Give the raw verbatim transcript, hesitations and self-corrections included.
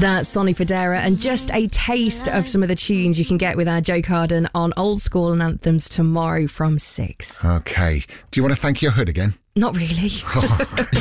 That's Sonny Fodera, and just a taste of some of the tunes you can get with our Joe Carden on Old School and Anthems tomorrow from six. Okay. Do you want to thank your hood again? Not really.